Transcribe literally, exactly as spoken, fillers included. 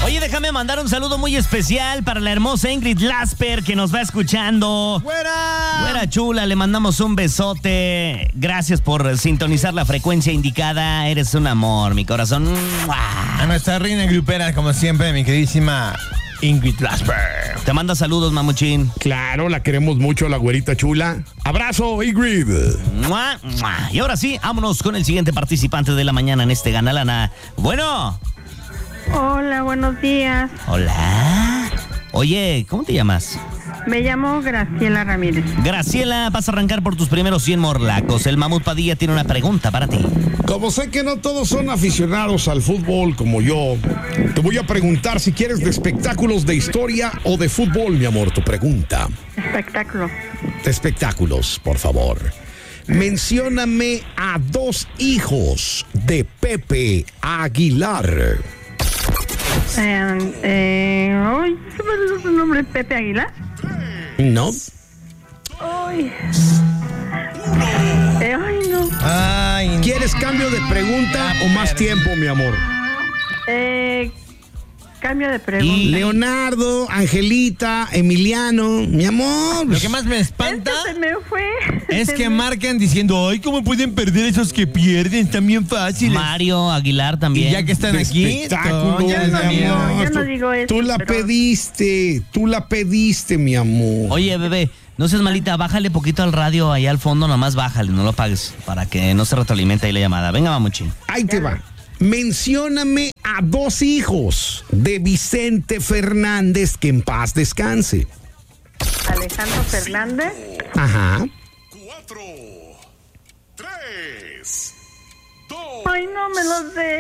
Oye, déjame mandar un saludo muy especial para la hermosa Ingrid Lasper que nos va escuchando. ¡Fuera! Fuera chula, le mandamos un besote. Gracias por sintonizar la frecuencia indicada. Eres un amor, mi corazón. A nuestra reina grupera, como siempre, mi queridísima Ingrid Lasper. Te manda saludos, mamuchín. Claro, la queremos mucho, la güerita chula. Abrazo, Ingrid. ¡Mua, mua! Y ahora sí, vámonos con el siguiente participante de la mañana en este Ganalana. Bueno. Hola, buenos días. Hola. Oye, ¿cómo te llamas? Me llamo Graciela Ramírez. Graciela, vas a arrancar por tus primeros cien morlacos. El Mamut Padilla tiene una pregunta para ti. Como sé que no todos son aficionados al fútbol como yo, te voy a preguntar si quieres de espectáculos de historia o de fútbol, mi amor, tu pregunta. Espectáculo. De espectáculos, por favor. Mencióname a dos hijos de Pepe Aguilar. Eh, eh, ay, ¿se me olvidó su nombre? ¿Pepe Aguilar? ¿No? Ay. Eh, ay, no. Ay, ¿Quieres cambio de pregunta o más tiempo, mi amor? Eh, cambio de pregunta. Y- Leonardo, Angelita, Emiliano, mi amor. lo que más me espanta Esto se me fue. es Se que me- marcan diciendo, ay, ¿cómo pueden perder esos que pierden? Están bien fáciles. Mario Aguilar también. Y ya que están De aquí, espectáculos, todo, ya Yo no está mi bien. digo- amor. yo no Tú- digo eso, Tú la pero- pediste, tú la pediste, mi amor. Oye, bebé, no seas malita, bájale poquito al radio allá al fondo, nomás bájale, no lo pagues, para que no se retroalimente ahí la llamada. Venga, mamuchín. Ahí te va. Mencióname a dos hijos de Vicente Fernández, que en paz descanse. Alejandro Fernández. Ajá. Cuatro, tres, dos. Ay, no me lo sé.